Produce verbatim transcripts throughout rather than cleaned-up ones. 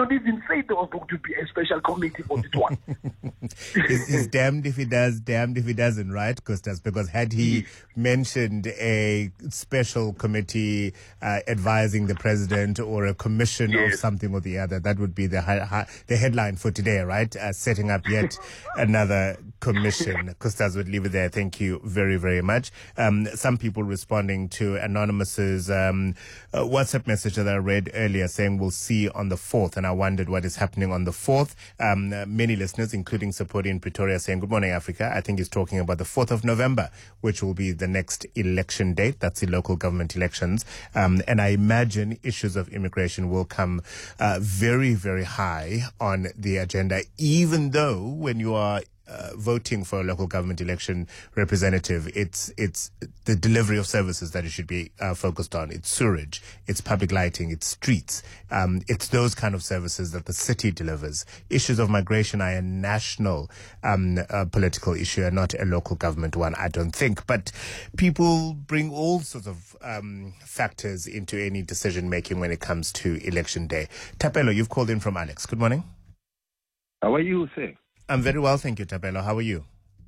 don't even say there was going to be a special committee for this one. he's, he's damned if he does, damned if he doesn't, right, Costas? Because had he Yes. mentioned a special committee uh, advising the president or a commission Yes. of something or the other, that would be the hi- hi- the headline for today, right? Uh, setting up yet another commission. Costas would leave it there. Thank you very, very much. Um, some people responding to Anonymous's um, uh, WhatsApp message that I read earlier saying we'll see on the fourth, and I wondered what is happening on the fourth. Um, uh, many listeners, including Sapoti in Pretoria, saying, good morning, Africa. I think he's talking about the fourth of November, which will be the next election date. That's the local government elections. Um, and I imagine issues of immigration will come uh, very, very high on the agenda, even though when you are Uh, voting for a local government election representative, it's it's the delivery of services that it should be uh, focused on. It's sewerage, it's public lighting, it's streets. Um, it's those kind of services that the city delivers. Issues of migration are a national um, uh, political issue and not a local government one, I don't think. But people bring all sorts of um, factors into any decision making when it comes to election day. Tapelo, you've called in from Alex. Good morning. How are you, sir? I'm very well, thank you, Tapelo. How are you?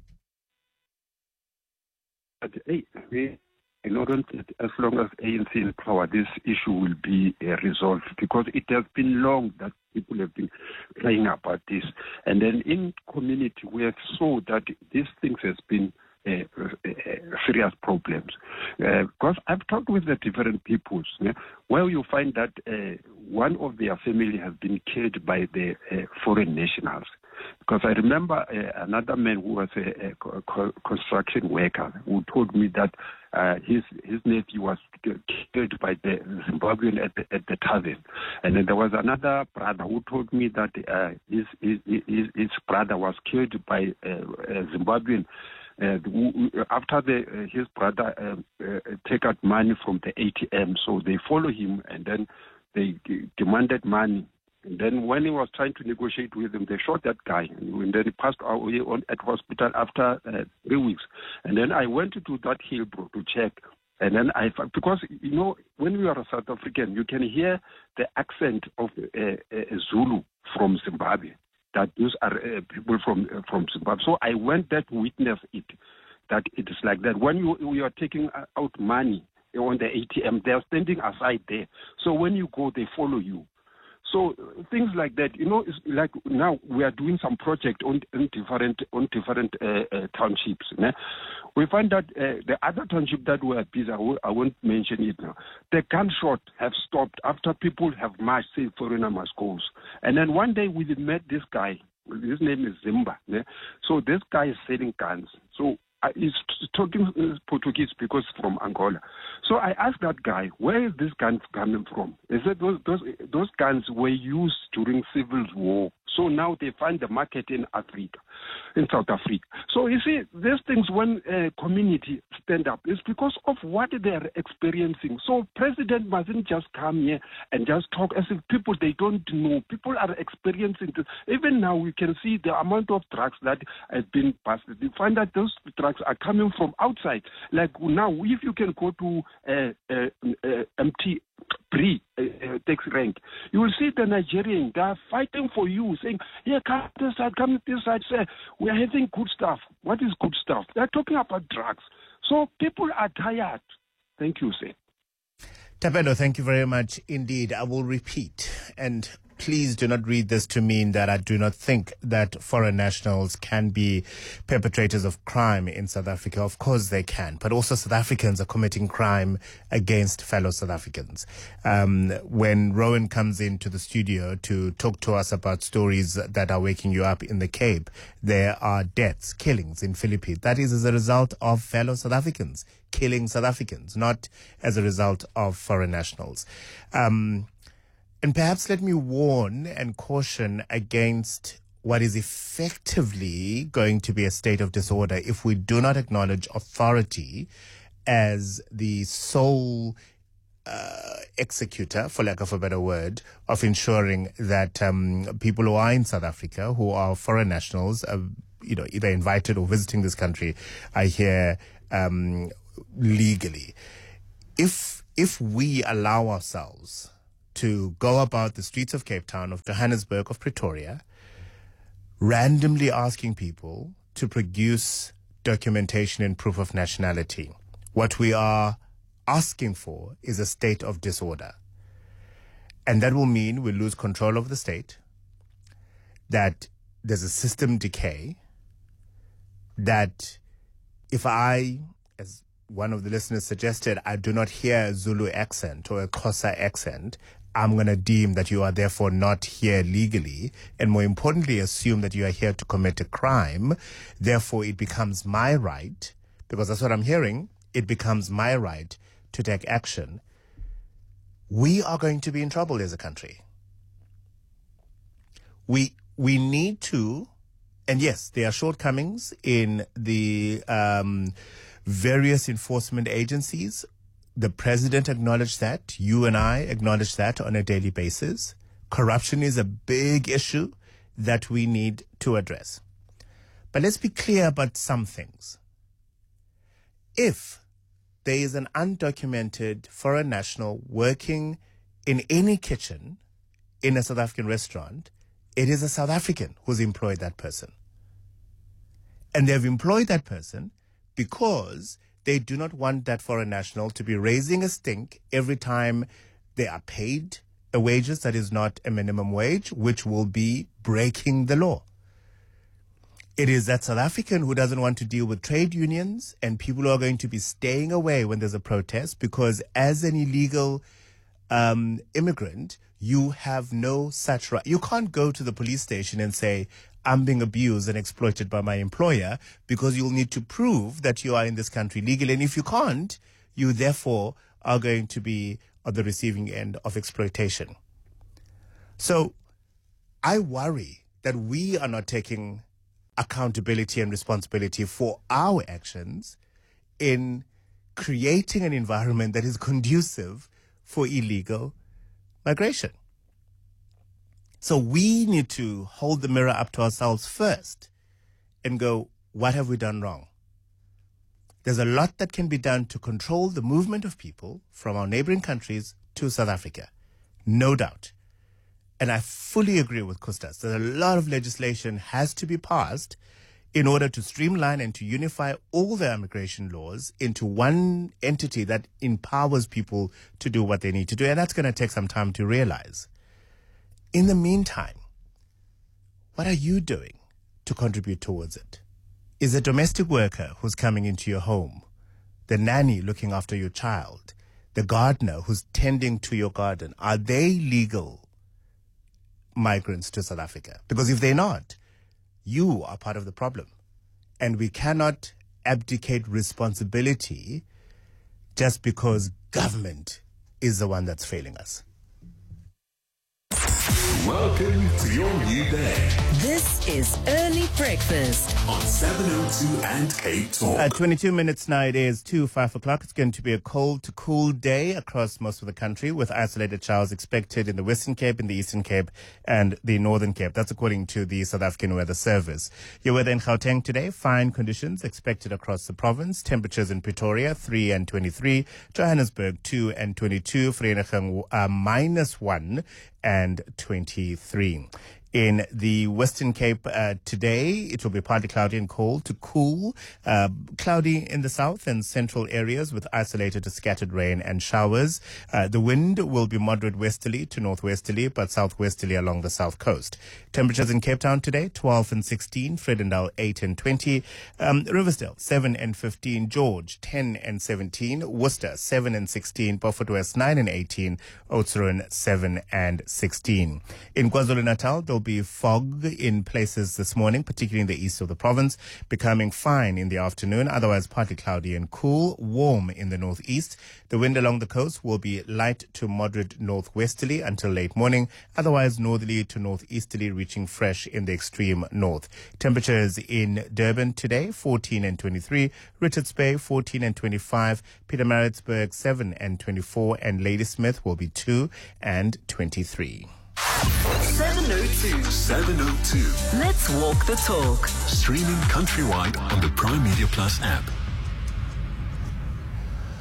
Hey, we, you know, don't, as long as A N C is in power, this issue will be uh, resolved, because it has been long that people have been crying about this. And then in community, we have saw that these things has been uh, uh, serious problems. Uh, because I've talked with the different peoples, yeah, where you find that uh, one of their family has been killed by the uh, foreign nationals. Because I remember uh, another man who was a, a co- construction worker who told me that uh, his his nephew was killed by the Zimbabwean at the, at the tavern. And then there was another brother who told me that uh, his, his his his brother was killed by uh, a Zimbabwean. Uh, who, after the, uh, his brother um, uh, take out money from the A T M, so they follow him and then they g- demanded money. And then when he was trying to negotiate with them, they shot that guy. And then he passed away on, at hospital after uh, three weeks. And then I went to that Hillbrow to check. And then I, because, you know, when you are a South African, you can hear the accent of uh, uh, Zulu from Zimbabwe, that those are uh, people from uh, from Zimbabwe. So I went there to witness it, that it is like that. When you, you are taking out money on the A T M, they are standing aside there. So when you go, they follow you. So things like that, you know, it's like now we are doing some project on, on different on different uh, uh, townships. Né? We find that uh, the other township that we are busy, I, will, I won't mention it now. The gunshot have stopped after people have marched, say, foreigner must go. And then one day we met this guy. His name is Zimba. Né? So this guy is selling guns. So uh, he's talking Portuguese because from Angola. So I asked that guy, where is this gun coming from? He said those, those, those guns were used during civil war. So now they find the market in Africa, in South Africa. So you see, these things when a community stand up, it's because of what they are experiencing. So president mustn't just come here and just talk as if people, they don't know. People are experiencing this. Even now we can see the amount of drugs that have been passed. You find that those drugs are coming from outside. Like now, if you can go to uh, uh, uh, M T, pre uh, uh, tax rank, you will see the Nigerians, they are fighting for you, saying, yeah, come this side, come this side, say, we are having good stuff. What is good stuff? They are talking about drugs. So people are tired. Thank you, sir. Tapelo, thank you very much indeed. I will repeat, and please do not read this to mean that I do not think that foreign nationals can be perpetrators of crime in South Africa. Of course they can, but also South Africans are committing crime against fellow South Africans. Um, when Rowan comes into the studio to talk to us about stories that are waking you up in the Cape, there are deaths, killings in Philippines. That is as a result of fellow South Africans killing South Africans, not as a result of foreign nationals. Um, And perhaps let me warn and caution against what is effectively going to be a state of disorder if we do not acknowledge authority as the sole uh, executor, for lack of a better word, of ensuring that um, people who are in South Africa, who are foreign nationals, uh, you know, either invited or visiting this country, are here um, legally. If if we allow ourselves to go about the streets of Cape Town, of Johannesburg, of Pretoria, randomly asking people to produce documentation and proof of nationality. What we are asking for is a state of disorder. And that will mean we lose control of the state, that there's a system decay, that if I, as one of the listeners suggested, I do not hear a Zulu accent or a Xhosa accent, I'm going to deem that you are therefore not here legally, and more importantly, assume that you are here to commit a crime. Therefore, it becomes my right, because that's what I'm hearing, it becomes my right to take action. We are going to be in trouble as a country. We we need to, and yes, there are shortcomings in the um, various enforcement agencies. The president acknowledged that. You and I acknowledge that on a daily basis. Corruption is a big issue that we need to address. But let's be clear about some things. If there is an undocumented foreign national working in any kitchen in a South African restaurant, it is a South African who's employed that person. And they've employed that person because they do not want that foreign national to be raising a stink every time they are paid a wages that is not a minimum wage, which will be breaking the law. It is that South African who doesn't want to deal with trade unions and people who are going to be staying away when there's a protest, because as an illegal um, immigrant, you have no such right. You can't go to the police station and say, I'm being abused and exploited by my employer, because you'll need to prove that you are in this country legally. And if you can't, you therefore are going to be on the receiving end of exploitation. So I worry that we are not taking accountability and responsibility for our actions in creating an environment that is conducive for illegal migration. So we need to hold the mirror up to ourselves first and go, what have we done wrong? There's a lot that can be done to control the movement of people from our neighboring countries to South Africa, no doubt. And I fully agree with Kustas that a lot of legislation has to be passed in order to streamline and to unify all the immigration laws into one entity that empowers people to do what they need to do. And that's going to take some time to realize. In the meantime, what are you doing to contribute towards it? Is a domestic worker who's coming into your home, the nanny looking after your child, the gardener who's tending to your garden, are they legal migrants to South Africa? Because if they're not, you are part of the problem. And we cannot abdicate responsibility just because government is the one that's failing us. Welcome to your new day. This is Early Breakfast on seven oh two and Cape Talk. At twenty-two minutes now, it is two, five o'clock. It's going to be a cold to cool day across most of the country, with isolated showers expected in the Western Cape, in the Eastern Cape, and the Northern Cape. That's according to the South African Weather Service. Your weather in Gauteng today, fine conditions expected across the province. Temperatures in Pretoria, three and twenty-three. Johannesburg, two and twenty-two. Vereeniging, uh, minus one and twenty-three. In the Western Cape uh, today, it will be partly cloudy and cold to cool. Uh, cloudy in the south and central areas with isolated to scattered rain and showers. Uh, the wind will be moderate westerly to northwesterly, but southwesterly along the south coast. Temperatures in Cape Town today, twelve and sixteen. Fredendal, eight and twenty. Um, Riversdale, seven and fifteen. George, ten and seventeen. Worcester, seven and sixteen. Beaufort West, nine and eighteen. Oudtshoorn, seven and sixteen. In KwaZulu-Natal, there'll be fog in places this morning, particularly in the east of the province, becoming fine in the afternoon, otherwise partly cloudy and cool, warm in the northeast. The wind along the coast will be light to moderate northwesterly until late morning, otherwise northerly to northeasterly, reaching fresh in the extreme north. Temperatures in Durban today, fourteen and twenty-three, Richards Bay, fourteen and twenty-five, Pietermaritzburg, seven and twenty-four, and Ladysmith will be two and twenty-three. seven oh two. seven oh two. Let's walk the talk. Streaming countrywide on the Prime Media Plus app.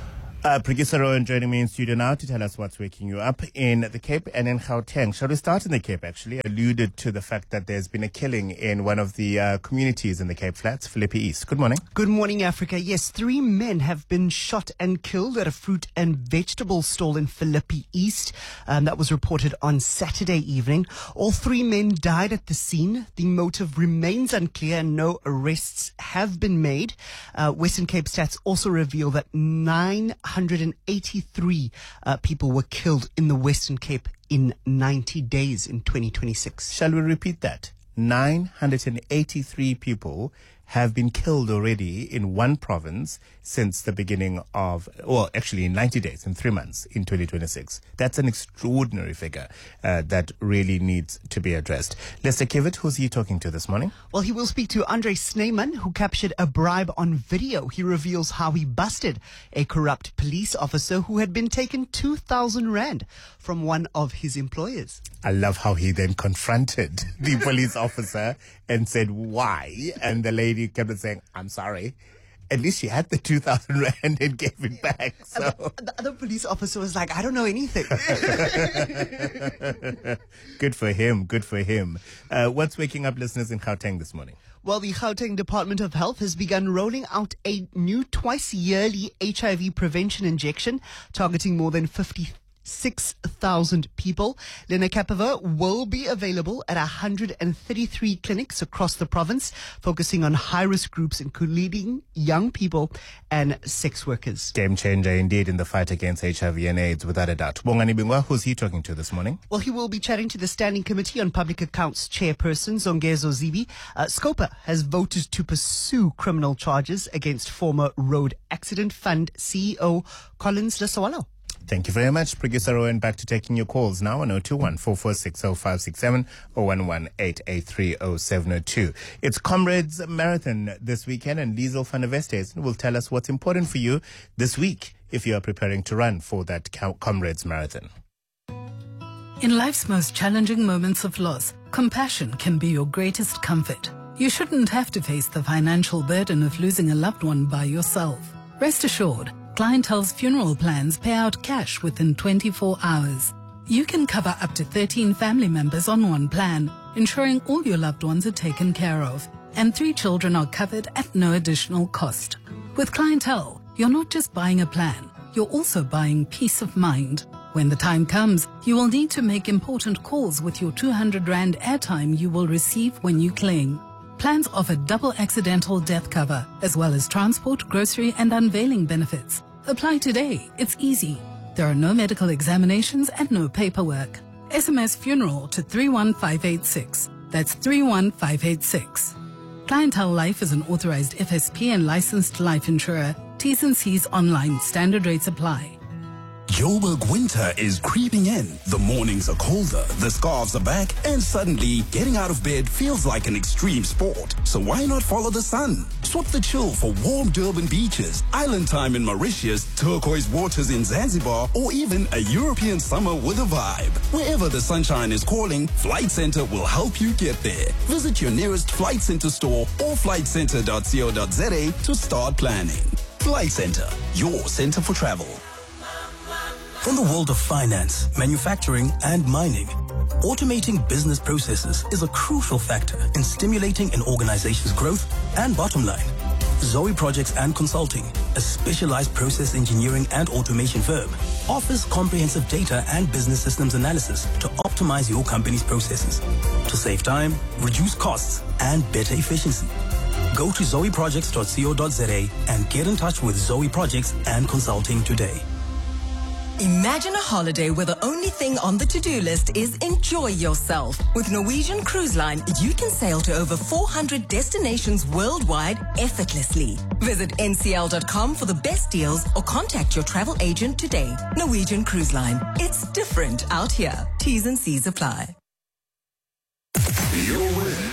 Uh, Brigitte Rowan joining me in studio now to tell us what's waking you up in the Cape and in Gauteng. Shall we start in the Cape, actually? I alluded to the fact that there's been a killing in one of the uh, communities in the Cape Flats, Philippi East. Good morning. Good morning, Africa. Yes, three men have been shot and killed at a fruit and vegetable stall in Philippi East. Um, that was reported on Saturday evening. All three men died at the scene. The motive remains unclear and no arrests have been made. Uh, Western Cape stats also reveal that nine hundred eighty-three uh, people were killed in the Western Cape in ninety days in twenty twenty-six. Shall we repeat that? nine hundred eighty-three people have been killed already in one province since the beginning of, well, actually in ninety days, in three months, in twenty twenty-six. That's an extraordinary figure uh, that really needs to be addressed. Lester Kivitt, who's he talking to this morning? Well, he will speak to Andre Snyman, who captured a bribe on video. He reveals how he busted a corrupt police officer who had been taken two thousand rand from one of his employers. I love how he then confronted the police officer and said, why? And the lady kept on saying, I'm sorry. At least she had the two thousand rand and gave it back. So. The, the other police officer was like, I don't know anything. Good for him. Good for him. Uh, what's waking up listeners in Gauteng this morning? Well, the Gauteng Department of Health has begun rolling out a new twice-yearly H I V prevention injection targeting more than fifty-six thousand people. Lenacapavir will be available at one hundred thirty-three clinics across the province, focusing on high-risk groups including young people and sex workers. Game changer indeed in the fight against H I V and AIDS, without a doubt. Bongani Bingwa, who's he talking to this morning? Well, he will be chatting to the Standing Committee on Public Accounts chairperson, Zongezo Zibi. Uh, Scopa has voted to pursue criminal charges against former Road Accident Fund C E O Collins Lesawalo. Thank you very much, Brigitte Rowan. Back to taking your calls now on zero two one, four four six, zero five six seven or one one eight eight three zero seven zero two. It's Comrades Marathon this weekend, and Liesl van der Vestes will tell us what's important for you this week if you are preparing to run for that Comrades Marathon. In life's most challenging moments of loss, compassion can be your greatest comfort. You shouldn't have to face the financial burden of losing a loved one by yourself. Rest assured, Clientele's funeral plans pay out cash within twenty-four hours. You can cover up to thirteen family members on one plan, ensuring all your loved ones are taken care of, and three children are covered at no additional cost. With Clientele, you're not just buying a plan, you're also buying peace of mind. When the time comes, you will need to make important calls with your two hundred rand airtime you will receive when you claim. Plans offer double accidental death cover, as well as transport, grocery, and unveiling benefits. Apply today. It's easy. There are no medical examinations and no paperwork. S M S funeral to three one five eight six. That's three one five eight six. Clientele Life is an authorized F S P and licensed life insurer. T's and C's online. Standard rates apply. Joburg winter is creeping in. The mornings are colder, the scarves are back, and suddenly getting out of bed feels like an extreme sport. So why not follow the sun? Swap the chill for warm Durban beaches, island time in Mauritius, turquoise waters in Zanzibar, or even a European summer with a vibe. Wherever the sunshine is calling, Flight Centre will help you get there. Visit your nearest Flight Centre store or flight centre dot co dot za to start planning. Flight Centre, your centre for travel. In the world of finance, manufacturing, and mining, automating business processes is a crucial factor in stimulating an organization's growth and bottom line. Zoe Projects and Consulting, a specialized process engineering and automation firm, offers comprehensive data and business systems analysis to optimize your company's processes, to save time, reduce costs, and better efficiency. Go to zoe projects dot co dot za and get in touch with Zoe Projects and Consulting today. Imagine a holiday where the only thing on the to-do list is enjoy yourself. With Norwegian Cruise Line, you can sail to over four hundred destinations worldwide effortlessly. Visit N C L dot com for the best deals or contact your travel agent today. Norwegian Cruise Line. It's different out here. T's and C's apply. You're with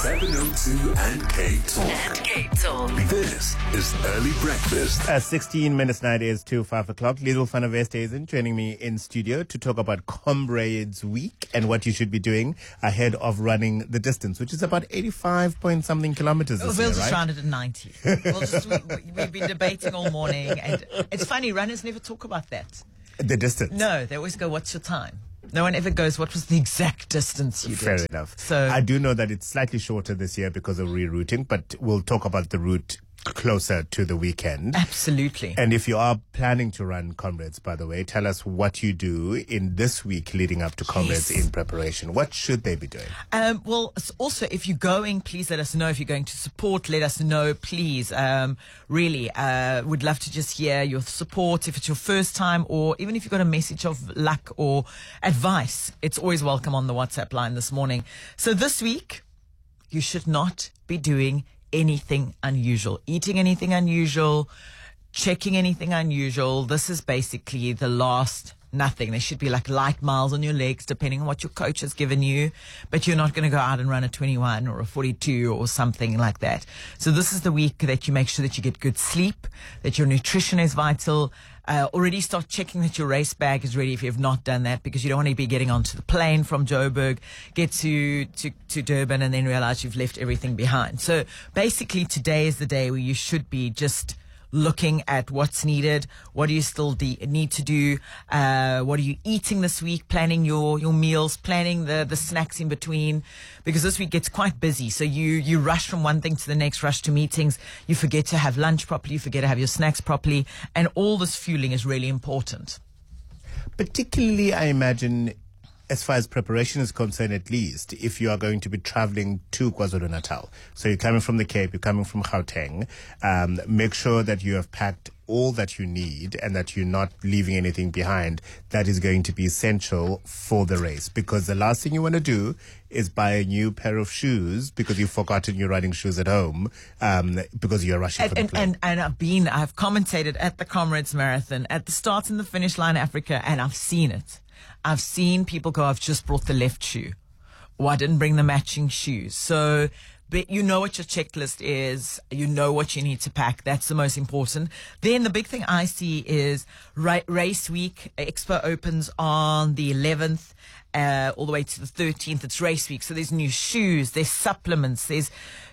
seven oh two and Cape Talk. And Cape Talk. This is Early Breakfast. Uh, sixteen minutes now, it is to five o'clock. Little Fanavesta is in, joining me in studio to talk about Comrades Week and what you should be doing ahead of running the distance, which is about eighty-five point something kilometers this We'll year, just right? round it at ninety. We'll just, we, we've been debating all morning, and it's funny, runners never talk about that. The distance. No, they always go, what's your time? No one ever goes, what was the exact distance you did? Fair enough. So I do know that it's slightly shorter this year because of rerouting, but we'll talk about the route closer to the weekend. Absolutely. And if you are planning to run Comrades, by the way, tell us what you do in this week leading up to Comrades Yes. in preparation. What should they be doing? Um, well, s- also, if you're going, please let us know. If you're going to support, let us know, please. Um, really, uh, would love to just hear your support. If it's your first time, or even if you've got a message of luck or advice, it's always welcome on the WhatsApp line this morning. So this week, you should not be doing anything unusual, eating anything unusual, checking anything unusual. This is basically the last nothing. There should be like light miles on your legs, depending on what your coach has given you, but you're not going to go out and run a twenty-one or a forty-two or something like that. So this is the week that you make sure that you get good sleep, that your nutrition is vital. Uh, already start checking that your race bag is ready if you have not done that, because you don't want to be getting onto the plane from Joburg, get to, to, to Durban, and then realize you've left everything behind. So basically today is the day where you should be just looking at what's needed, what do you still de- need to do, uh, what are you eating this week, planning your, your meals, planning the, the snacks in between, because this week gets quite busy. So you, you rush from one thing to the next, rush to meetings, you forget to have lunch properly, you forget to have your snacks properly, and all this fueling is really important. Particularly, I imagine, as far as preparation is concerned, at least, if you are going to be traveling to KwaZulu-Natal. So you're coming from the Cape, you're coming from Gauteng, um, make sure that you have packed all that you need and that you're not leaving anything behind that is going to be essential for the race. Because the last thing you want to do is buy a new pair of shoes because you've forgotten your running shoes at home, um, because you're rushing And, for the and, plane. and, and I've been, I've commentated at the Comrades Marathon, at the start and the finish line Africa, and I've seen it. I've seen people go, I've just brought the left shoe, or I didn't bring the matching shoes. So, but you know what your checklist is. You know what you need to pack. That's the most important. Then the big thing I see is ra- race week. Expo opens on the eleventh, uh, all the way to the thirteenth. It's race week. So there's new shoes, there's supplements, there's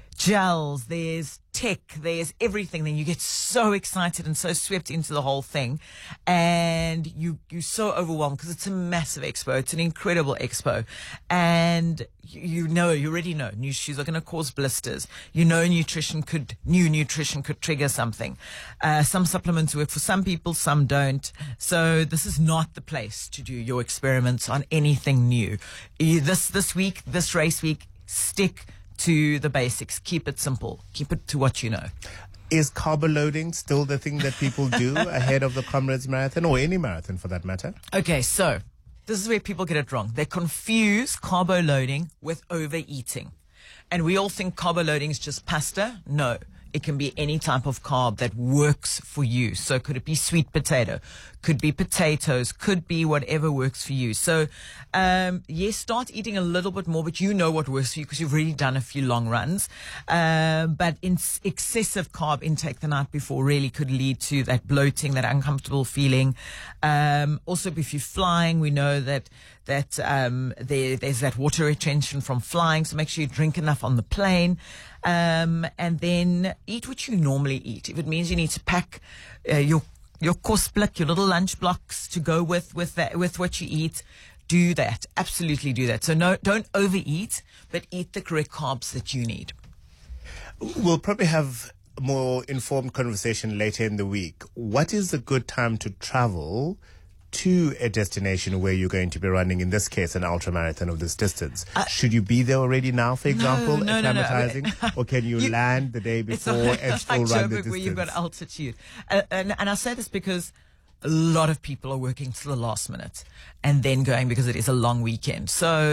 gels, there's tech, there's everything. Then you get so excited and so swept into the whole thing, and you you're so overwhelmed because it's a massive expo. It's an incredible expo, and you, you know, you already know new shoes are going to cause blisters. You know, nutrition could new nutrition could trigger something. Uh, some supplements work for some people, some don't. So this is not the place to do your experiments on anything new. You, this this week, this race week, stick to the basics. Keep it simple. Keep it to what you know. Is carbo loading still the thing that people do ahead of the Comrades Marathon, or any marathon for that matter? Okay, so this is where people get it wrong. They confuse carbo loading with overeating. And we all think carbo loading is just pasta. No. It can be any type of carb that works for you. So could it be sweet potato? Could be potatoes? Could be whatever works for you. So, um, yes, start eating a little bit more, but you know what works for you because you've already done a few long runs. Uh, but in excessive carb intake the night before really could lead to that bloating, that uncomfortable feeling. Um, also, if you're flying, we know that that um, there, there's that water retention from flying. So make sure you drink enough on the plane. Um, and then eat what you normally eat. If it means you need to pack uh, your your kosblik, your little lunch blocks to go with with that, with what you eat, do that. Absolutely do that. So no, don't overeat, but eat the correct carbs that you need. We'll probably have a more informed conversation later in the week. What is a good time to travel to a destination where you're going to be running, in this case, an ultramarathon of this distance? Uh, Should you be there already now, for example, no, no, acclimatizing? No, no. Or can you, you land the day before it's and still like run Joburg the distance? where you've got altitude. Uh, and, and I say this because a lot of people are working to the last minute and then going because it is a long weekend. So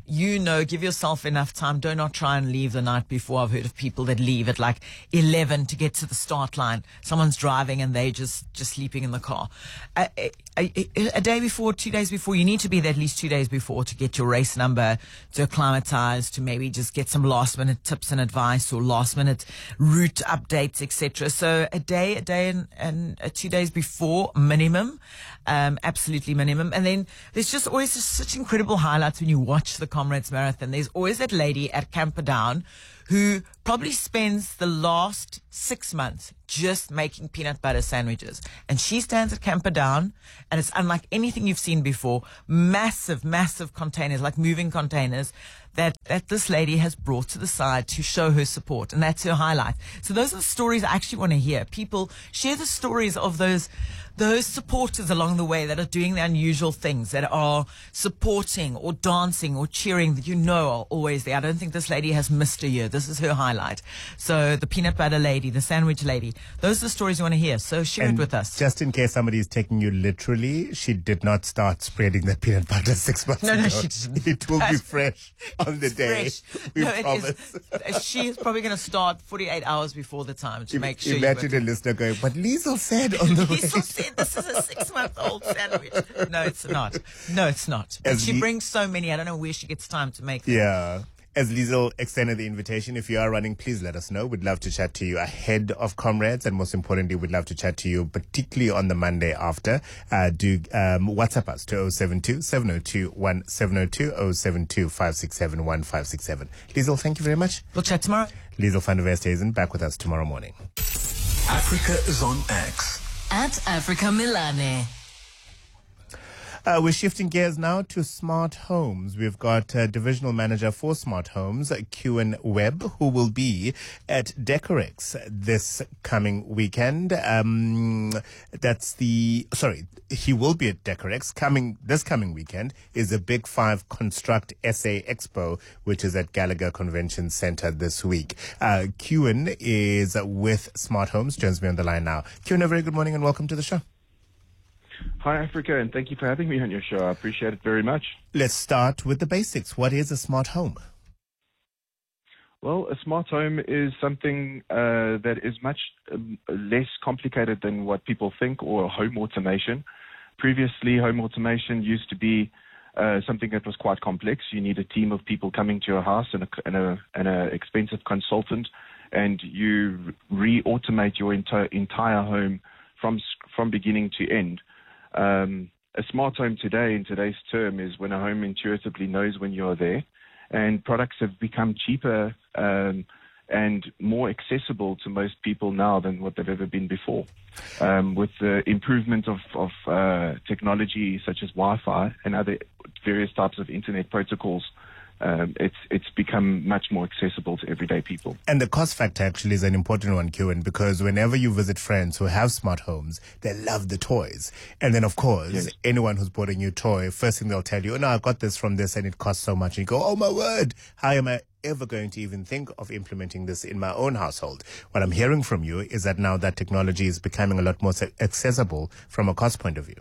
you know, give yourself enough time. Do not try and leave the night before. I've heard of people that leave at like eleven to get to the start line. Someone's driving and they just, just sleeping in the car. A, a, a, a day before, two days before, you need to be there at least two days before to get your race number, to acclimatize, to maybe just get some last minute tips and advice or last minute route updates, et cetera. So a day, a day and, and uh, two days before minimum, um, absolutely minimum. And then there's just always just such incredible highlights when you watch the Comrades Marathon. There's always that lady at Camperdown who probably spends the last six months just making peanut butter sandwiches. And she stands at Camperdown, and it's unlike anything you've seen before. Massive, massive containers, like moving containers, that, that this lady has brought to the side to show her support. And that's her highlight. So those are the stories I actually want to hear. People share the stories of those those supporters along the way that are doing the unusual things, that are supporting or dancing or cheering, that you know are always there. I don't think this lady has missed a year. This is her highlight. So the peanut butter lady, the sandwich lady, those are the stories you want to hear. So share and it with us. Just in case somebody is taking you literally, she did not start spreading the peanut butter six months no, ago. No, she didn't. It will be fresh on the day. Fresh. We no, promise. It is, she is probably going to start forty-eight hours before the time to make sure. Imagine a listener going, but Liesl said on the way. Liesl said this is a six-month-old sandwich. No, it's not. No, it's not. But As she Le- brings so many. I don't know where she gets time to make them. Yeah. As Liesl extended the invitation, if you are running, please let us know. We'd love to chat to you ahead of Comrades, and most importantly, we'd love to chat to you particularly on the Monday after. Uh, do um, WhatsApp us to oh seven two, seven oh two, one seven oh two, oh seven two, five six seven, one five six seven. Liesl, thank you very much. We'll chat tomorrow. Liesl van der Westhuizen back with us tomorrow morning. Africa is on X. At Africa Milane. Uh, we're shifting gears now to smart homes. We've got uh, Divisional Manager for Smart Homes, Kewan Webb, who will be at Decorex this coming weekend. Um, that's the, sorry, he will be at Decorex. Coming, this coming weekend is the Big Five Construct S A Expo, which is at Gallagher Convention Center this week. Uh, Kewan is with Smart Homes, joins me on the line now. Kewan, a very good morning and welcome to the show. Hi, Africa, and thank you for having me on your show. I appreciate it very much. Let's start with the basics. What is a smart home? Well, a smart home is something uh, that is much um, less complicated than what people think, or home automation. Previously, home automation used to be uh, something that was quite complex. You need a team of people coming to your house and a, and a, and a expensive consultant, and you re-automate your enti- entire home from from beginning to end. Um, a smart home today, in today's term, is when a home intuitively knows when you're there, and products have become cheaper um, and more accessible to most people now than what they've ever been before. Um, with the improvement of, of uh, technology such as Wi-Fi and other various types of internet protocols, Um, it's it's become much more accessible to everyday people. And the cost factor actually is an important one, Kewan, because whenever you visit friends who have smart homes, they love the toys. And then, of course, Yes. anyone who's bought a new toy, first thing they'll tell you, oh, no, I got this from this and it costs so much. And you go, oh, my word, how am I ever going to even think of implementing this in my own household? What I'm hearing from you is that now that technology is becoming a lot more accessible from a cost point of view.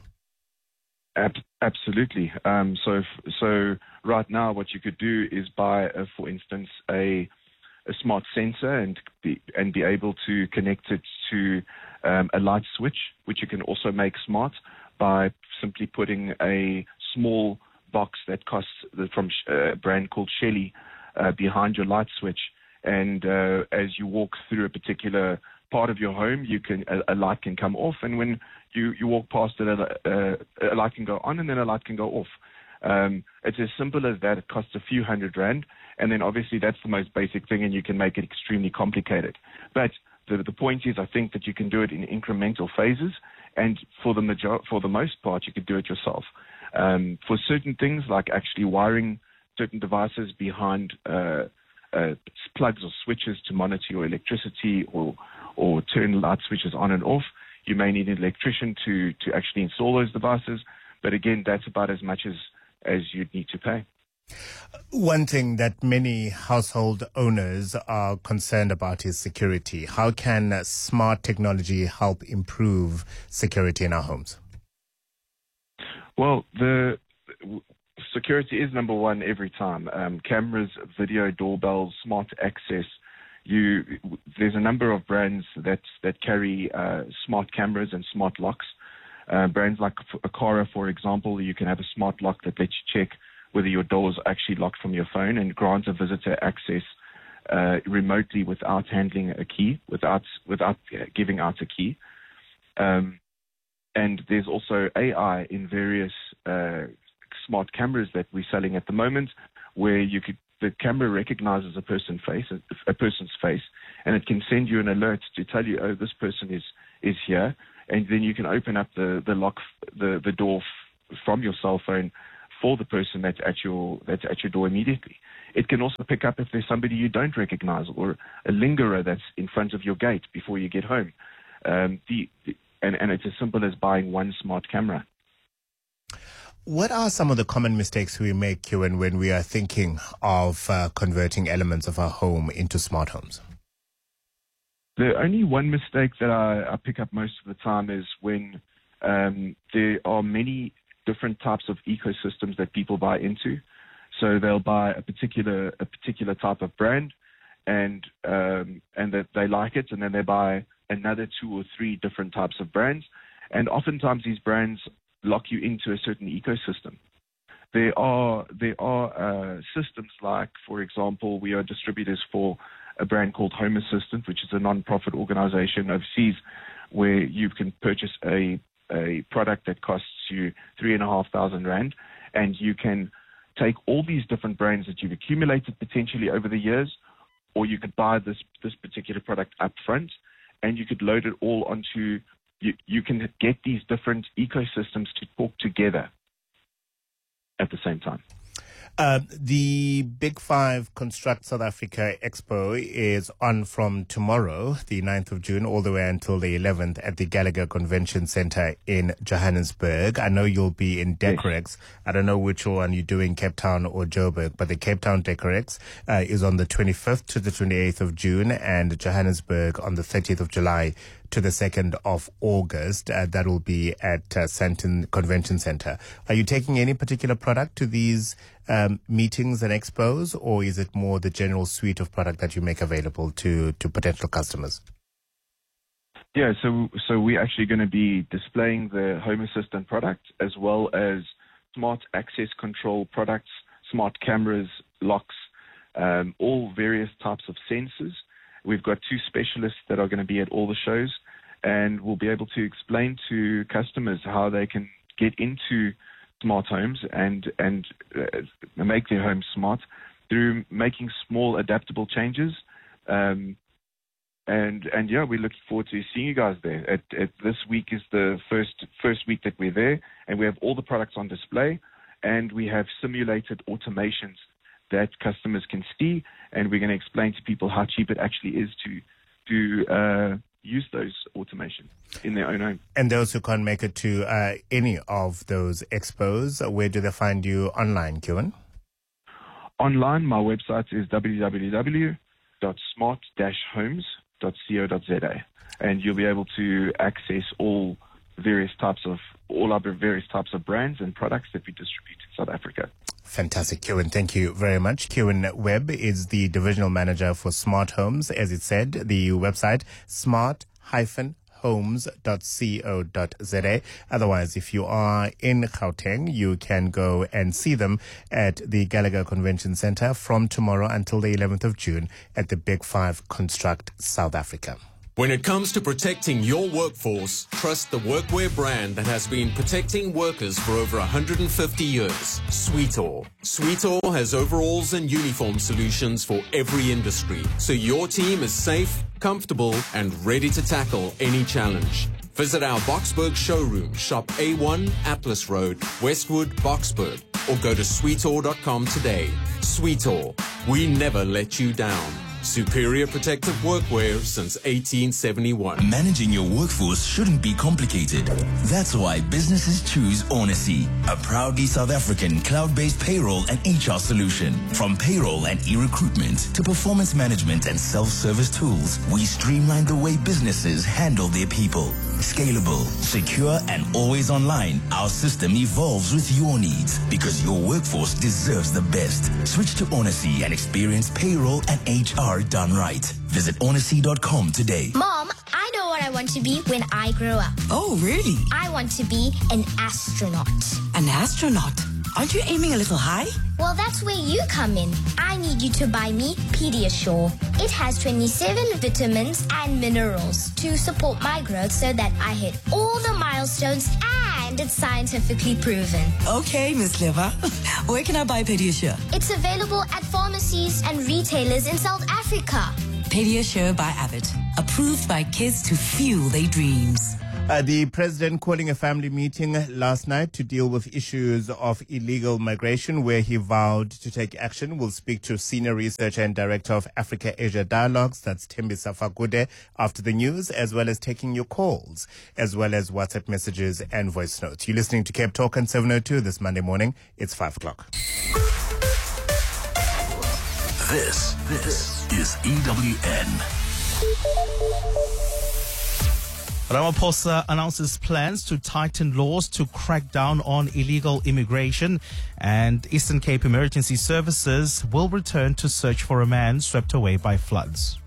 Ab- absolutely. Um, so, so right now, what you could do is buy, uh, for instance, a a smart sensor and be and be able to connect it to um, a light switch, which you can also make smart by simply putting a small box that costs from a brand called Shelly uh, behind your light switch, and uh, as you walk through a particular part of your home, you can a, a light can come off, and when you, you walk past it, a, a, a light can go on, and then a light can go off. Um, it's as simple as that. It costs a few hundred rand, and then obviously that's the most basic thing, and you can make it extremely complicated. But the the point is, I think that you can do it in incremental phases, and for the major for the most part, you could do it yourself. Um, for certain things, like actually wiring certain devices behind uh, uh, plugs or switches to monitor your electricity, or or turn light switches on and off, you may need an electrician to to actually install those devices. But again, that's about as much as as you'd need to pay. One thing that many household owners are concerned about is security. How can uh, smart technology help improve security in our homes? Well, the security is number one every time. Um, cameras, video doorbells, smart access. You, there's a number of brands that that carry uh, smart cameras and smart locks. Uh, brands like Aqara, for example, you can have a smart lock that lets you check whether your door is actually locked from your phone and grant a visitor access uh, remotely without handling a key, without without giving out a key. Um, and there's also A I in various uh, smart cameras that we're selling at the moment, where you could the camera recognizes a person face, a person's face, and it can send you an alert to tell you, oh, this person is is here, and then you can open up the the lock, the the door f- from your cell phone for the person that's at your that's at your door immediately. It can also pick up if there's somebody you don't recognize or a lingerer that's in front of your gate before you get home. Um, the, the and, and it's as simple as buying one smart camera. What are some of the common mistakes we make, Kieran, when we are thinking of uh, converting elements of our home into smart homes? The only one mistake that I, I pick up most of the time is when um, there are many different types of ecosystems that people buy into. So they'll buy a particular a particular type of brand, and um, and that they like it, and then they buy another two or three different types of brands, and oftentimes these brands lock you into a certain ecosystem. There are there are uh, systems like, for example, we are distributors for a brand called Home Assistant, which is a non-profit organization overseas, where you can purchase a a product that costs you three and a half thousand rand, and you can take all these different brands that you've accumulated potentially over the years, or you could buy this this particular product up front, and you could load it all onto. You, you can get these different ecosystems to talk together at the same time. Uh, the Big Five Construct South Africa Expo is on from tomorrow, the ninth of June, all the way until the eleventh at the Gallagher Convention Centre in Johannesburg. I know you'll be in Decorex. Yes. I don't know which one you're doing, Cape Town or Joburg, but the Cape Town Decorex uh, is on the twenty-fifth to the twenty-eighth of June, and Johannesburg on the thirtieth of July to the second of August. Uh, that will be at uh, Sandton Convention Centre. Are you taking any particular product to these um, meetings and expos, or is it more the general suite of product that you make available to, to potential customers? Yeah, so so we're actually going to be displaying the Home Assistant product as well as smart access control products, smart cameras, locks, um, all various types of sensors. We've got two specialists that are going to be at all the shows, and we'll be able to explain to customers how they can get into smart homes and and uh, make their homes smart through making small adaptable changes. Um, and and yeah, we're looking forward to seeing you guys there. At, at this week is the first first week that we're there, and we have all the products on display, and we have simulated automations that customers can see, and we're going to explain to people how cheap it actually is to to uh, use those automations in their own home. And those who can't make it to uh, any of those expos, where do they find you online, Kieran? Online, my website is w w w dot smart dash homes dot co dot z a, and you'll be able to access all various types of all other various types of brands and products that we distribute in South Africa. Fantastic, Kieran. Thank you very much. Kieran Webb is the divisional manager for Smart Homes. As it said, the website smart dash homes dot co dot z a. Otherwise, if you are in Gauteng, you can go and see them at the Gallagher Convention Centre from tomorrow until the eleventh of June at the Big Five Construct South Africa. When it comes to protecting your workforce, trust the workwear brand that has been protecting workers for over one hundred fifty years, Sweetall. Sweetall has overalls and uniform solutions for every industry, so your team is safe, comfortable, and ready to tackle any challenge. Visit our Boksburg showroom, shop A one Atlas Road, Westwood, Boksburg, or go to sweetall dot com today. Sweetall, we never let you down. Superior protective workwear since eighteen seventy-one. Managing your workforce shouldn't be complicated. That's why businesses choose Onacy, a proudly South African cloud-based payroll and H R solution. From payroll and e-recruitment to performance management and self-service tools, we streamline the way businesses handle their people. Scalable, secure, and always online, our system evolves with your needs because your workforce deserves the best. Switch to Onacy and experience payroll and H R done right. Visit onacy dot com today. Mom, I know what I want to be when I grow up. Oh, really? I want to be an astronaut. An astronaut? Aren't you aiming a little high? Well, that's where you come in. I need you to buy me Pediasure. It has twenty-seven vitamins and minerals to support my growth so that I hit all the milestones, and it's scientifically proven. Okay, Miss Clever. Where can I buy Pediasure? It's available at pharmacies and retailers in South Africa. Pediasure by Abbott. Approved by kids to fuel their dreams. Uh, the president calling a family meeting last night to deal with issues of illegal migration, where he vowed to take action. We'll speak to senior researcher and director of Africa-Asia Dialogues, that's Thembisa Fakude, after the news, as well as taking your calls, as well as WhatsApp messages and voice notes. You're listening to Cape Talk on seven oh two this Monday morning. It's five o'clock. This, this is E W N. Ramaphosa announces plans to tighten laws to crack down on illegal immigration, and Eastern Cape Emergency Services will return to search for a man swept away by floods.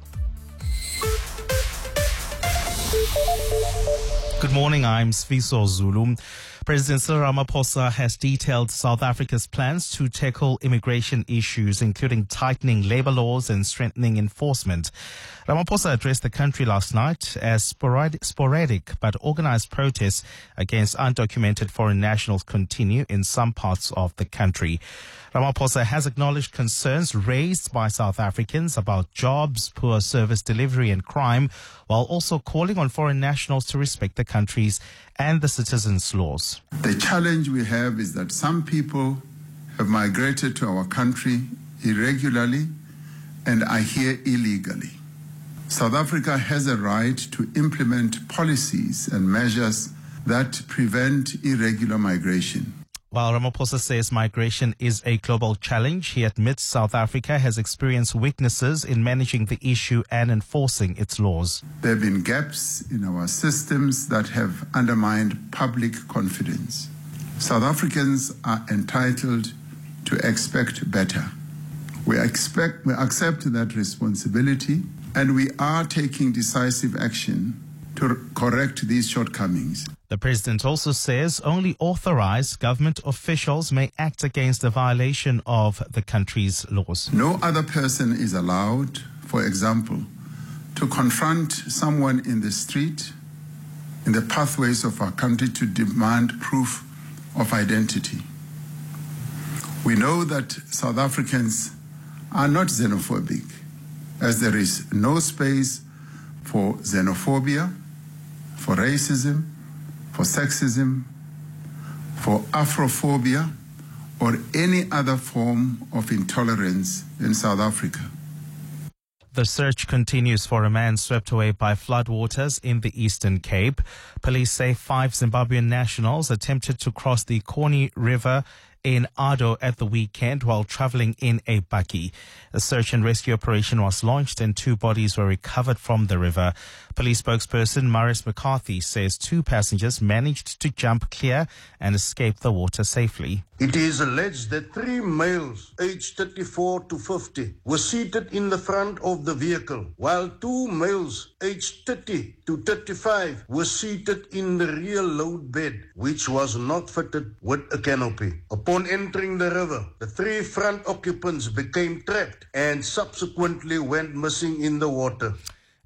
Good morning, I'm Sfiso Zulu. President Cyril Ramaphosa has detailed South Africa's plans to tackle immigration issues, including tightening labor laws and strengthening enforcement. Ramaphosa addressed the country last night as sporadic, sporadic but organized protests against undocumented foreign nationals continue in some parts of the country. Ramaphosa has acknowledged concerns raised by South Africans about jobs, poor service delivery and crime, while also calling on foreign nationals to respect the country's and the citizens' laws. The challenge we have is that some people have migrated to our country irregularly and are here illegally. South Africa has a right to implement policies and measures that prevent irregular migration. While Ramaphosa says migration is a global challenge, he admits South Africa has experienced weaknesses in managing the issue and enforcing its laws. There have been gaps in our systems that have undermined public confidence. South Africans are entitled to expect better. We expect, we accept that responsibility, and we are taking decisive action to correct these shortcomings. The president also says only authorized government officials may act against a violation of the country's laws. No other person is allowed, for example, to confront someone in the street, in the pathways of our country, to demand proof of identity. We know that South Africans are not xenophobic, as there is no space for xenophobia, for racism, for sexism, for Afrophobia, or any other form of intolerance in South Africa. The search continues for a man swept away by floodwaters in the Eastern Cape. Police say five Zimbabwean nationals attempted to cross the Corny River in Ado at the weekend while traveling in a bakkie. A search and rescue operation was launched and two bodies were recovered from the river. Police spokesperson Maurice McCarthy says two passengers managed to jump clear and escape the water safely. It is alleged that three males aged thirty-four to fifty were seated in the front of the vehicle, while two males aged thirty to thirty-five were seated in the rear load bed, which was not fitted with a canopy. Upon entering the river, the three front occupants became trapped and subsequently went missing in the water.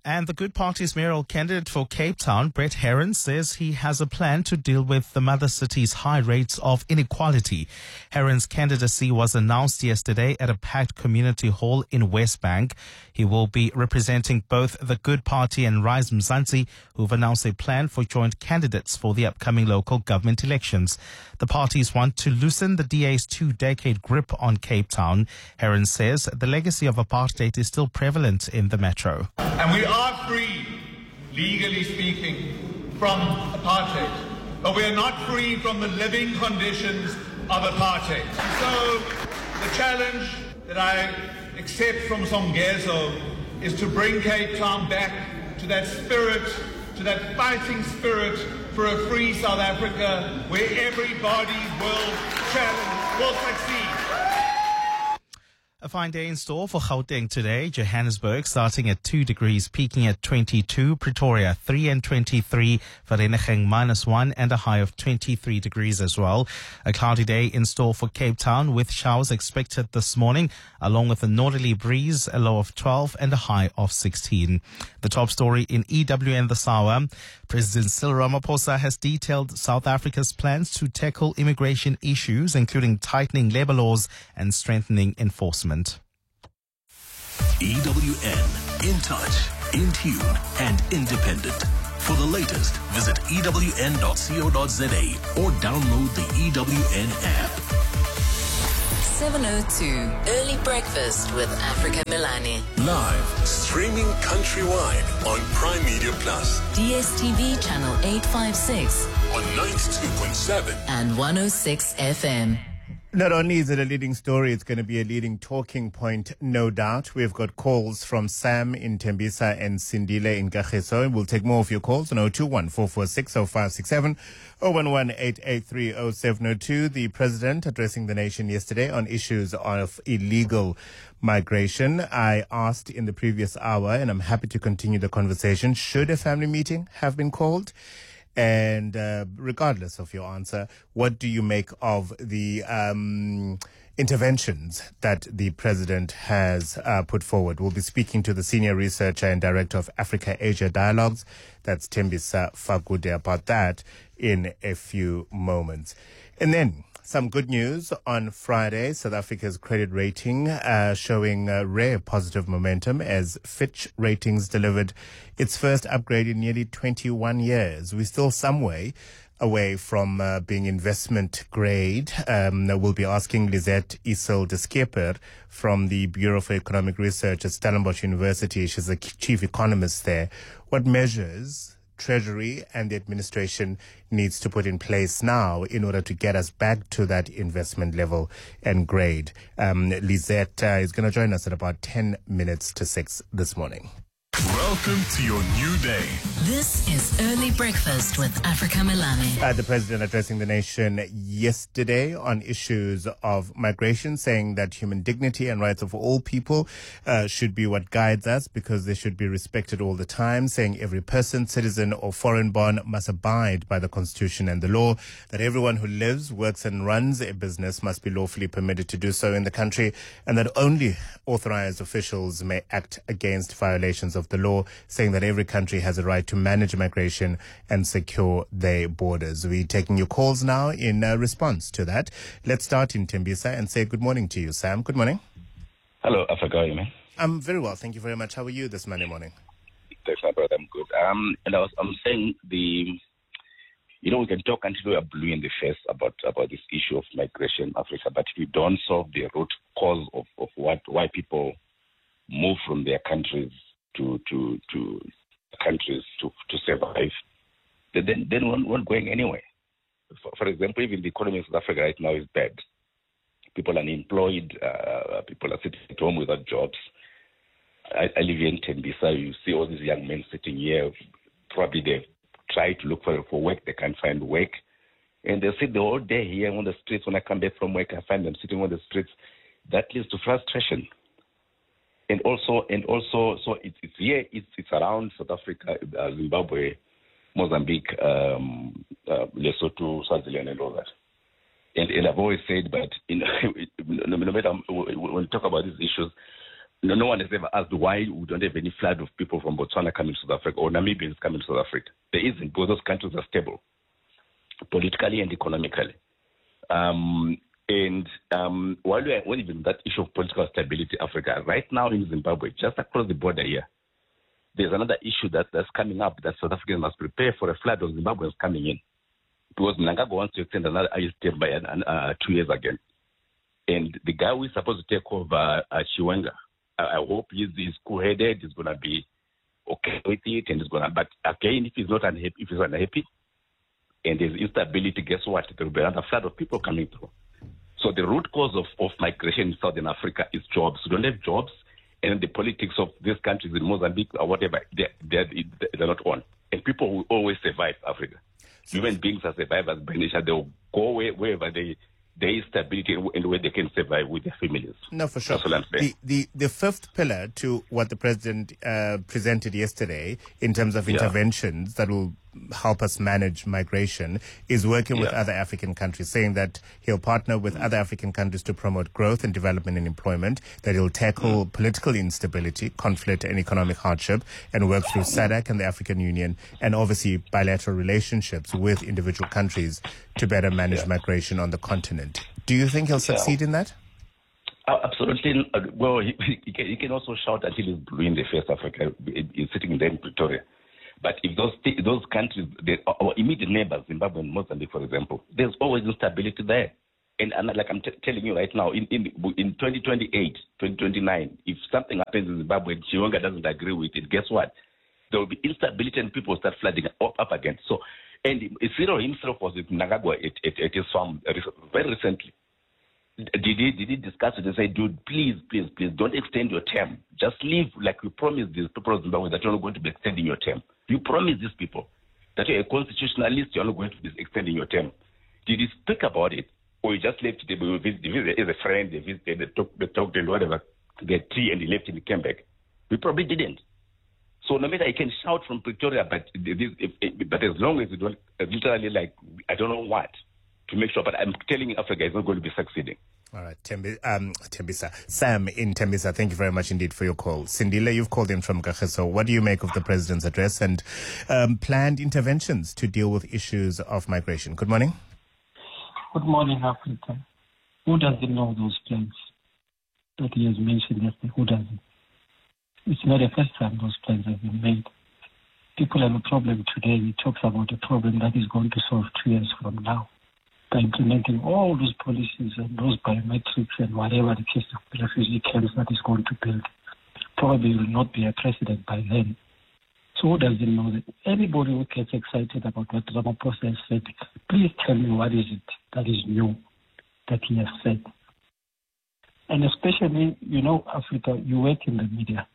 And the Good Party's mayoral candidate for Cape Town, Brett Herron, says he has a plan to deal with the mother city's high rates of inequality. Herron's candidacy was announced yesterday at a packed community hall in Westbank. He will be representing both the Good Party and Rise Mzansi, who've announced a plan for joint candidates for the upcoming local government elections. The parties want to loosen the D A's two-decade grip on Cape Town. Herron says the legacy of apartheid is still prevalent in the metro. And we are free, legally speaking, from apartheid, but we are not free from the living conditions of apartheid. So the challenge that I accept from Songezo is to bring Cape Town back to that spirit, to that fighting spirit for a free South Africa where everybody will challenge, will succeed. A fine day in store for Gauteng today. Johannesburg starting at two degrees, peaking at twenty-two. Pretoria three and twenty-three. Vereeniging minus one and a high of twenty-three degrees as well. A cloudy day in store for Cape Town with showers expected this morning, along with a northerly breeze, a low of twelve and a high of sixteen. The top story in E W N this hour. President Cyril Ramaphosa has detailed South Africa's plans to tackle immigration issues, including tightening labor laws and strengthening enforcement. E W N, in touch, in tune, and independent. For the latest, visit E W N dot co dot za or download the E W N app. seven oh two, Early Breakfast with Africa Milani. Live, streaming countrywide on Prime Media Plus. D S T V channel eight fifty-six. On ninety-two point seven. And one oh six F M. Not only is it a leading story, it's going to be a leading talking point, no doubt. We've got calls from Sam in Tembisa and Sindile in Kagiso. We'll take more of your calls on oh two one, four four six, oh five six seven, oh one one, eight eight three, oh seven oh two. The president addressing the nation yesterday on issues of illegal migration. I asked in the previous hour, and I'm happy to continue the conversation, should a family meeting have been called? And uh, regardless of your answer, what do you make of the um, interventions that the president has uh, put forward? We'll be speaking to the senior researcher and director of Africa-Asia Dialogues, that's Tembisa Fagude, about that in a few moments. And then some good news on Friday. South Africa's credit rating uh, showing uh, rare positive momentum as Fitch Ratings delivered its first upgrade in nearly twenty-one years. We're still some way away from uh, being investment grade. Um, we'll be asking Lisette Isel de Skeper from the Bureau for Economic Research at Stellenbosch University. She's the chief economist there. What measures Treasury and the administration needs to put in place now in order to get us back to that investment level and grade. Um, Lisette uh, is going to join us at about ten minutes to six this morning. Welcome to your new day. This is Early Breakfast with Africa Milani. Uh, the president addressing the nation yesterday on issues of migration, saying that human dignity and rights of all people uh, should be what guides us because they should be respected all the time, saying every person, citizen or foreign-born must abide by the constitution and the law, that everyone who lives, works and runs a business must be lawfully permitted to do so in the country, and that only authorized officials may act against violations of the law, saying that every country has a right to manage migration and secure their borders. We're taking your calls now in uh, response to that. Let's start in Tembisa and say good morning to you, Sam. Good morning. Hello, Africa. How are you, man? I'm very well. Thank you very much. How are you this Monday morning? Thanks, my brother. I'm good. Um, and I was, I'm saying the, you know, we can talk until we are blue in the face about, about this issue of migration in Africa, but if we don't solve the root cause of, of what, why people move from their countries to to to countries to to survive, then then we're not going anywhere. For, for example, even the economy of South Africa right now is bad. People are unemployed. Uh, people are sitting at home without jobs. I, I live in Tembisa. You see all these young men sitting here. Probably they try to look for for work. They can't find work, and they sit the whole day here on the streets. When I come back from work, I find them sitting on the streets. That leads to frustration. And also, and also, so it's it's here, it's it's around South Africa, uh, Zimbabwe, Mozambique, um, uh, Lesotho, Swaziland, and all that. And, and I've always said, but in, no matter when we talk about these issues, no, no one has ever asked why we don't have any flood of people from Botswana coming to South Africa or Namibians coming to South Africa. There isn't, because those countries are stable, politically and economically. Um, and um, while we are when even that issue of political stability, Africa, right now in Zimbabwe, just across the border here, there's another issue that, that's coming up that South Africans must prepare for a flood of Zimbabweans coming in. Because Mnangagwa wants to extend another I S term by uh, two years again. And the guy who is supposed to take over, uh, Chiwenga, I, I hope he's, he's cool-headed, he's going to be okay with it, and he's going to, but again, if he's not unhappy, if he's unhappy, and there's instability, guess what? There will be another flood of people coming through. So the root cause of, of migration in Southern Africa is jobs. We don't have jobs, and the politics of these countries in Mozambique or whatever, they're, they're, they're not on. And people will always survive Africa. Human beings are survivors by nature. They'll go away wherever they, there is stability and where they can survive with their families. No, for sure. That's what I'm saying. The, the, the fifth pillar to what the president uh, presented yesterday in terms of Yeah. interventions that will help us manage migration is working with Yeah. other African countries, saying that he'll partner with other African countries to promote growth and development and employment, that he'll tackle political instability, conflict and economic hardship, and work through SADC and the African Union, and obviously bilateral relationships with individual countries to better manage Yeah. migration on the continent. Do you think he'll succeed in that? Uh, absolutely. Uh, well, he, he, can, he can also shout until he's blue in the face, Africa. He- He's sitting there in Pretoria. But if those those countries, they, our immediate neighbors, Zimbabwe and Mozambique, for example, there's always instability there. And, and like I'm t- telling you right now, in, in in twenty twenty-eight, twenty twenty-nine, if something happens in Zimbabwe and Chiwenga doesn't agree with it, guess what? There will be instability and people start flooding up, up again. So, and Cyril himself was with Mnangagwa at, at, at his farm very recently. Did he, did he discuss it and say, dude, please, please, please, don't extend your term. Just leave like you promised these people of Zimbabwe that you're not going to be extending your term. You promised these people that you're a constitutionalist, you're not going to be extending your term. Did he speak about it? Or you just left it, they visited as a friend, they visited, they talked, they talked and whatever, they had tea and he left and he came back? We probably didn't. So no matter, I can shout from Pretoria, but this, if, if, but as long as you don't, literally like, I don't know what, to make sure, but I'm telling Africa it's not going to be succeeding. All right, Tembi, um, Tembisa. Sam in Tembisa, thank you very much indeed for your call. Sindile, you've called in from Kagiso. What do you make of the president's address and um, planned interventions to deal with issues of migration? Good morning. Good morning, Africa. Who doesn't know those plans that he has mentioned yesterday? Who doesn't? It's not the first time those plans have been made. People have a problem today. He talks about a problem that is going to solve two years from now by implementing all those policies and those biometrics and whatever the case of the refugee camps that is going to build. Probably will not be a president by then. So who doesn't know that? Anybody who gets excited about what Ramaphosa has said, please tell me what is it that is new that he has said. And especially, you know, Africa, you work in the media.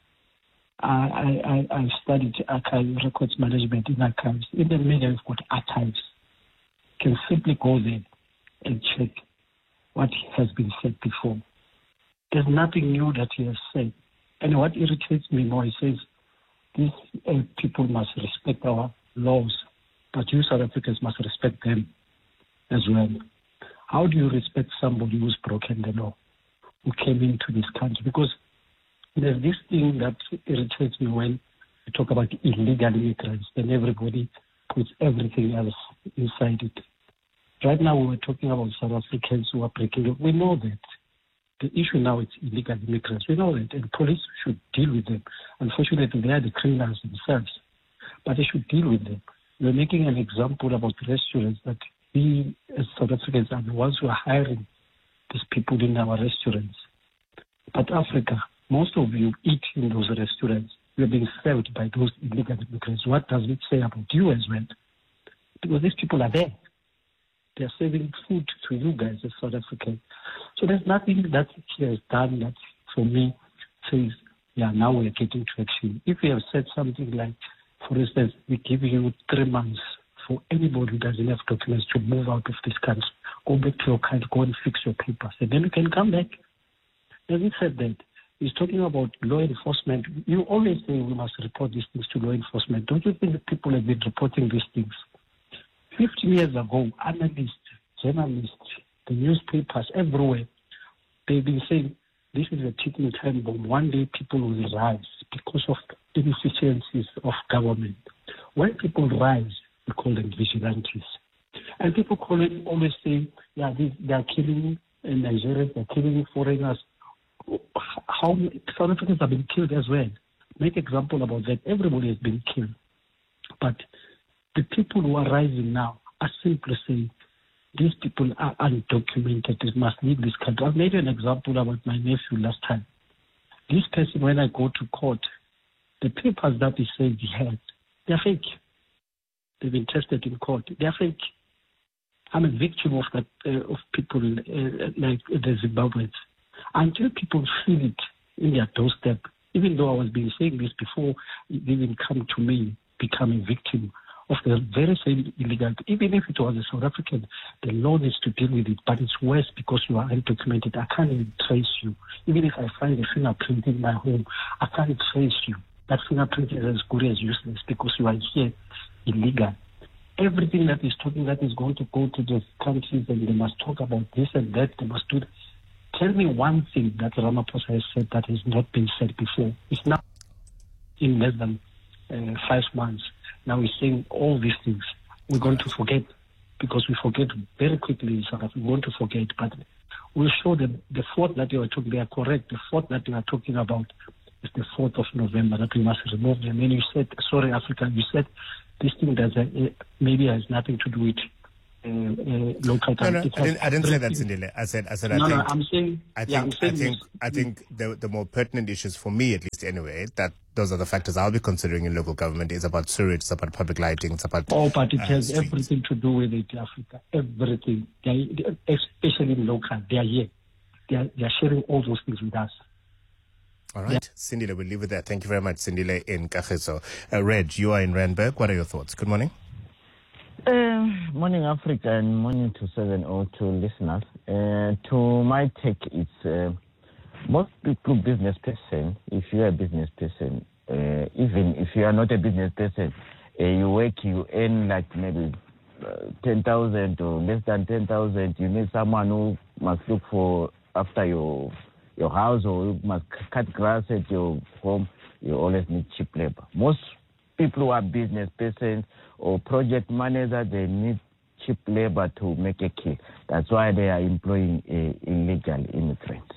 I, I, I've studied archive records management in archives. In the media, we've got archives. You can simply go there and check what has been said before. There's nothing new that he has said. And what irritates me more, he says, these uh, people must respect our laws, but you South Africans must respect them as well. How do you respect somebody who's broken the law, who came into this country? Because there's this thing that irritates me when you talk about illegal immigrants, then everybody puts everything else inside it. Right now, we were talking about South Africans who are breaking the law. We know that. The issue now is illegal immigrants. We know that, and police should deal with them. Unfortunately, they are the criminals themselves, but they should deal with them. We're making an example about restaurants that we, as South Africans, are the ones who are hiring these people in our restaurants. But Africa, most of you eat in those restaurants. You're being served by those illegal immigrants. What does it say about you as well? Because these people are there. They're serving food to you guys as South Africans. So there's nothing that he has done that, for me, says, yeah, now we're getting to action. If we have said something like, for instance, we give you three months for anybody who doesn't have documents to move out of this country, go back to your country, go and fix your papers, and then you can come back. As he said that, he's talking about law enforcement. You always say we must report these things to law enforcement. Don't you think that people have been reporting these things? Fifteen years ago, analysts, journalists, the newspapers, everywhere, they've been saying This is a ticking time bomb. One day people will rise because of inefficiencies of government. When people rise, we call them vigilantes. And people call it, always say, yeah, they, they are killing in Nigeria, they are killing foreigners. How many South Africans have been killed as well? Make example about that. Everybody has been killed. But the people who are rising now are simply saying, these people are undocumented. They must leave this country. I've made an example about my nephew last time. This person, when I go to court, the papers that he said he had, they're fake. They've been tested in court. They're fake. I'm a victim of that uh, of people uh, like the Zimbabweans. Until people feel it in their doorstep, even though I was being saying this before, they even come to me, becoming victim of the very same illegal. Even if it was a South African, the law needs to deal with it, but it's worse because you are undocumented. I can't even trace you. Even if I find a fingerprint in my home, I can't trace you. That fingerprint is as good as useless because you are here illegal. Everything that is talking that is going to go to the countries and they must talk about this and that, they must do. Tell me one thing that Ramaphosa has said that has not been said before. It's now in less than uh, five months. Now he's saying all these things. We're going to forget because we forget very quickly in South Africa. We're going to forget, but we'll show them the fourth that you are talking. They are correct. The fourth that you are talking about is the fourth of November that we must remove them. And you said, sorry, Africa, you said this thing does uh, maybe has nothing to do with uh, uh, local. No, no, I didn't, I didn't say that, Sindile. I said, I said, no, I think, no, I'm saying, I think, yeah, I'm saying I think, this. I think the the more pertinent issues for me, at least anyway, that those are the factors I'll be considering in local government. It's about sewage, it's about public lighting, it's about oh, but it uh, has streets. everything to do with it, Africa. Everything, they, they, especially in local, they are here. They are, they are sharing all those things with us. All right, yeah. Sindile, we'll leave it there. Thank you very much, Sindile in Kagiso. Uh, Reg, you are in Randburg. What are your thoughts? Good morning. Uh, morning, Africa, and morning to seven oh two listeners. Uh, to my take, it's uh, most people, business person, if you are a business person, uh, even if you are not a business person, uh, you work, you earn like maybe uh, ten thousand or less than ten thousand, you need someone who must look for after your your house or you must cut grass at your home, you always need cheap labor. Most people who are business persons or project managers, they need cheap labor to make a kill. That's why they are employing uh, illegal immigrants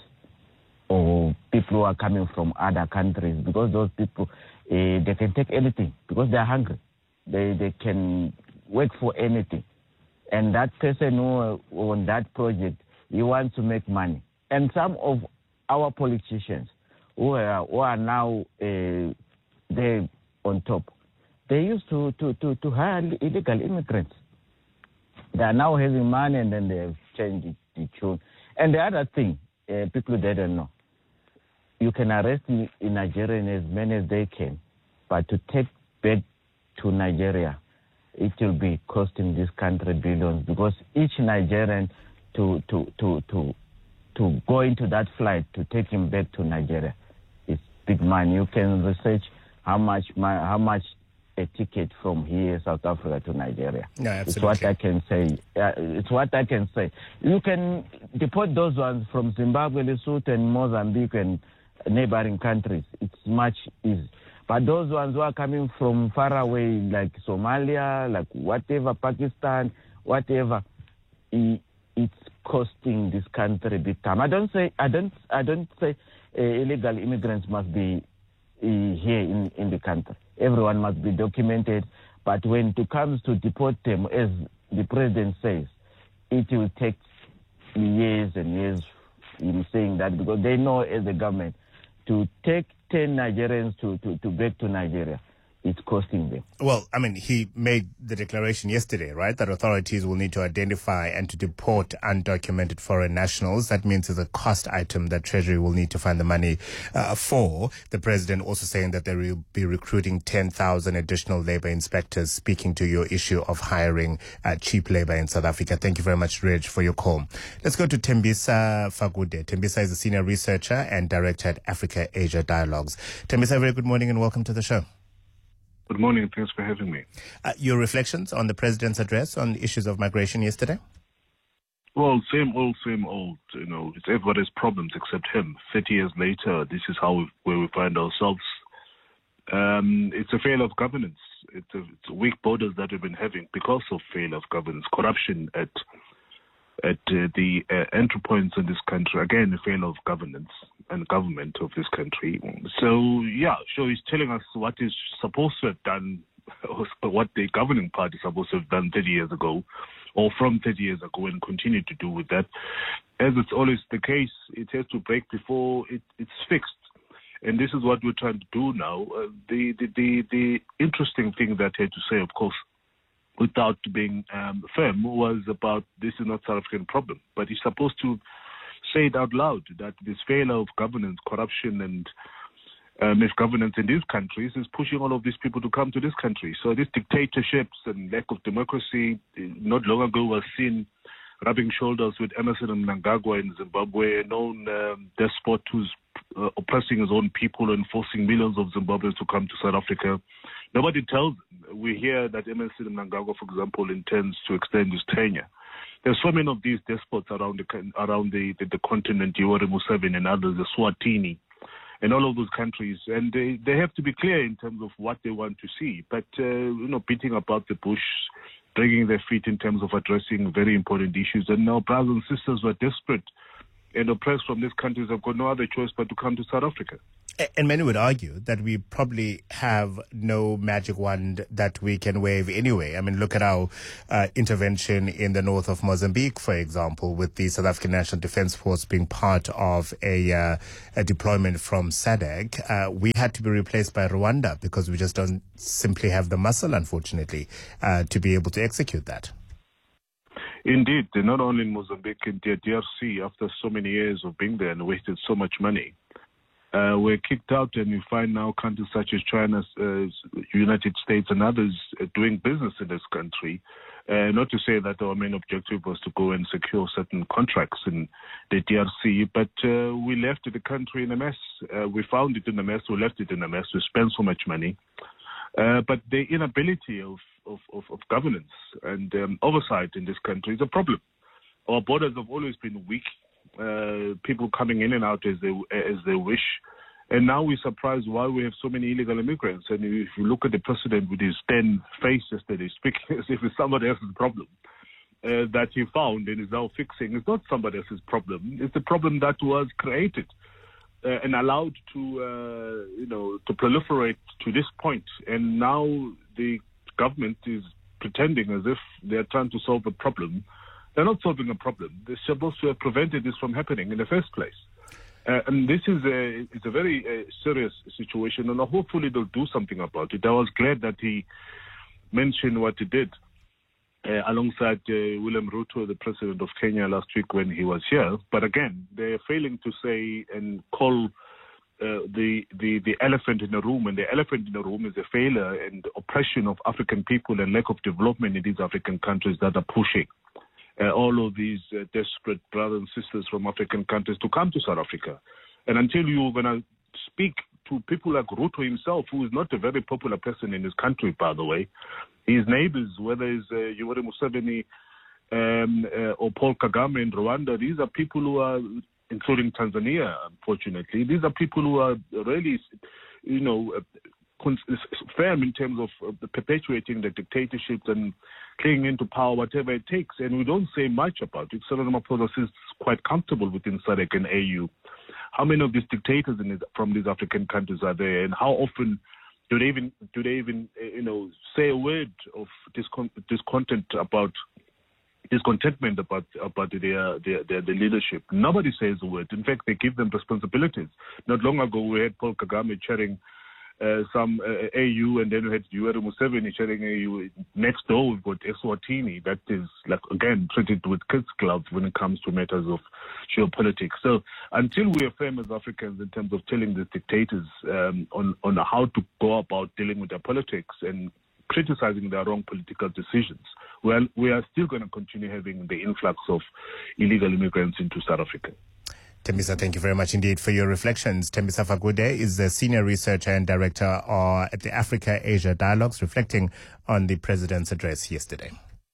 or people who are coming from other countries, because those people, uh, they can take anything because they are hungry. They they can work for anything. And that person who on that project, he wants to make money. And some of our politicians who are, who are now uh, there on top, they used to, to, to, to hire illegal immigrants. They are now having money and then they have changed the, the tune. And the other thing, uh, people they don't know, you can arrest in Nigeria as many as they can, but to take back to Nigeria, it will be costing this country billions, because each Nigerian to to to to to go into that flight to take him back to Nigeria is big money. You can research how much how much a ticket from here, South Africa, to Nigeria. No, absolutely. It's what I can say. Uh, it's what I can say. You can deport those ones from Zimbabwe, Lesotho, and Mozambique and neighboring countries. It's much easier. But those ones who are coming from far away, like Somalia, like whatever, Pakistan, whatever, it, it's costing this country big time. I don't say, I don't, I don't say uh, illegal immigrants must be uh, here in, in the country. Everyone must be documented. But when it comes to deport them, as the president says, it will take years and years in saying that, because they know as a government to take ten Nigerians to, to, to back to Nigeria, it's costing them. Well, I mean, he made the declaration yesterday, right, that authorities will need to identify and to deport undocumented foreign nationals. That means it's a cost item that Treasury will need to find the money uh, for. The president also saying that they will be recruiting ten thousand additional labor inspectors, speaking to your issue of hiring uh, cheap labor in South Africa. Thank you very much, Reg, for your call. Let's go to Tembisa Fagude. Tembisa is a senior researcher and director at Africa-Asia Dialogues. Tembisa, very good morning and welcome to the show. Good morning. Thanks for having me. Uh, your reflections on the president's address on issues of migration yesterday? Well, same old, same old. You know, it's everybody's problems except him. Thirty years later, this is how we, where we find ourselves. Um, it's a failure of governance. It's, a, it's weak borders that we've been having because of failure of governance, corruption at at uh, the uh, entry points in this country. Again, a failure of governance and government of this country. So, yeah, sure, he's telling us what is supposed to have done, what the governing party is supposed to have done thirty years ago, or from thirty years ago, and continue to do with that. As it's always the case, it has to break before it, it's fixed. And this is what we're trying to do now. Uh, the, the, the, the interesting thing that I had to say, of course, without being um, firm, was about this is not South African problem. But he's supposed to say it out loud, that this failure of governance, corruption, and uh, misgovernance in these countries is pushing all of these people to come to this country. So these dictatorships and lack of democracy, not long ago was seen rubbing shoulders with Emmerson Mnangagwa in Zimbabwe, a known um, despot who's uh, oppressing his own people and forcing millions of Zimbabweans to come to South Africa. Nobody tells them. We hear that Emmerson Mnangagwa, for example, intends to extend his tenure. There's so many of these despots around the around the, the, the continent, Yoweri Museveni and others, the Swatini, and all of those countries, and they, they have to be clear in terms of what they want to see. But, uh, you know, beating about the bush, dragging their feet in terms of addressing very important issues. And now brothers and sisters who are desperate and oppressed from these countries have got no other choice but to come to South Africa. And many would argue that we probably have no magic wand that we can wave anyway. I mean, look at our uh, intervention in the north of Mozambique, for example, with the South African National Defence Force being part of a, uh, a deployment from S A D C. Uh, we had to be replaced by Rwanda because we just don't simply have the muscle, unfortunately, uh, to be able to execute that. Indeed, not only in Mozambique, in the D R C, after so many years of being there and wasted so much money, uh, we're kicked out, and you find now countries such as China, uh, United States, and others uh, doing business in this country. Uh, not to say that our main objective was to go and secure certain contracts in the D R C, but uh, we left the country in a mess. Uh, we found it in a mess, we left it in a mess, we spent so much money. Uh, but the inability of, of, of, of governance and um, oversight in this country is a problem. Our borders have always been weak, uh, people coming in and out as they as they wish. And now we're surprised why we have so many illegal immigrants. And if you look at the president with his stern face yesterday, speaking as if it's somebody else's problem uh, that he found and is now fixing, it's not somebody else's problem. It's the problem that was created uh, and allowed to, uh, you know, to proliferate to this point. And now the government is pretending as if they're trying to solve a problem. They're not solving a problem. They're supposed to have prevented this from happening in the first place. Uh, and this is a, it's a very uh, serious situation, and hopefully they'll do something about it. I was glad that he mentioned what he did uh, alongside uh, William Ruto, the president of Kenya, last week when he was here. But again, they're failing to say and call uh, the, the, the elephant in the room, and the elephant in the room is the failure and oppression of African people and lack of development in these African countries that are pushing Uh, all of these uh, desperate brothers and sisters from African countries to come to South Africa. And until you're going to speak to people like Ruto himself, who is not a very popular person in his country, by the way, his neighbors, whether it's uh, Yoweri Museveni um, uh, or Paul Kagame in Rwanda, these are people who are, including Tanzania, unfortunately, these are people who are really, you know, uh, firm in terms of uh, perpetuating the dictatorships and clinging into power, whatever it takes. And we don't say much about it. Cyril Ramaphosa is quite comfortable within S A D C and A U. How many of these dictators in this, from these African countries are there, and how often do they even do they even you know say a word of discon- discontent about discontentment about about their, their their their leadership? Nobody says a word. In fact, they give them responsibilities. Not long ago, we had Paul Kagame chairing Uh, some uh, A U, and then we had Yoweri Museveni chairing A U. Next door, we've got Eswatini, that is, like again, treated with kids' gloves when it comes to matters of geopolitics. So until we are firm as Africans in terms of telling the dictators um, on, on how to go about dealing with their politics and criticizing their wrong political decisions, well, we are still going to continue having the influx of illegal immigrants into South Africa. Tembisa, thank you very much indeed for your reflections. Tembisa Fagude is the Senior Researcher and Director uh, at the Africa-Asia Dialogues, reflecting on the President's address yesterday.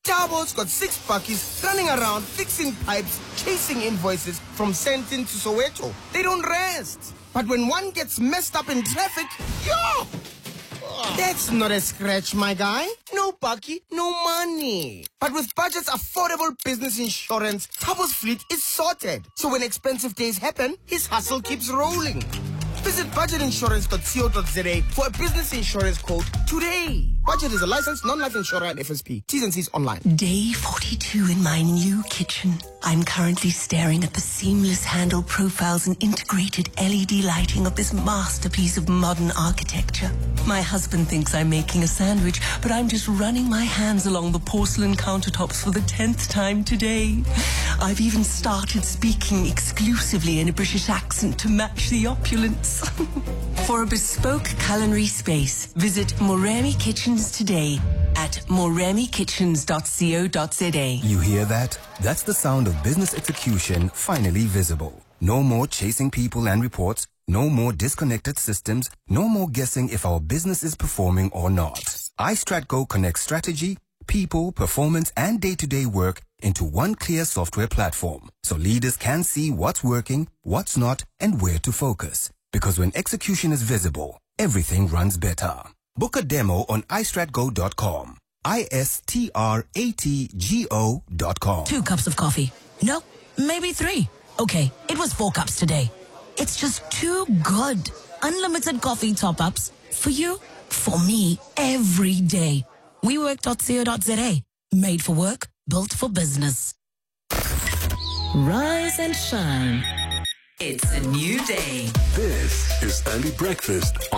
Tabo's got six buckies running around fixing pipes, chasing invoices from Sentin to Soweto. They don't rest. But when one gets messed up in traffic, yo! That's not a scratch, my guy. No bucky, no money. But with Budget's affordable business insurance, Tabo's fleet is sorted. So when expensive days happen, his hustle keeps rolling. Visit budget insurance dot co dot za for a business insurance quote today. Budget is a licensed non-life insurer and F S P. T's and C's online. Day forty-two in my new kitchen. I'm currently staring at the seamless handle profiles and integrated L E D lighting of this masterpiece of modern architecture. My husband thinks I'm making a sandwich, but I'm just running my hands along the porcelain countertops for the tenth time today. I've even started speaking exclusively in a British accent to match the opulence. For a bespoke culinary space, visit Moremi Kitchens today at moremi kitchens dot co dot za. You hear that? That's the sound of business execution finally visible. No more chasing people and reports. No more disconnected systems. No more guessing if our business is performing or not. iStratGo connects strategy, people, performance, and day-to-day work into one clear software platform, so leaders can see what's working, what's not, and where to focus. Because when execution is visible, everything runs better. Book a demo on i strat go dot com. I S T R A T G O dot com. Two cups of coffee. No, maybe three. Okay, it was four cups today. It's just too good. Unlimited coffee top-ups. For you, for me, every day. we work dot co dot za. Made for work, built for business. Rise and shine. It's a new day. This is Early Breakfast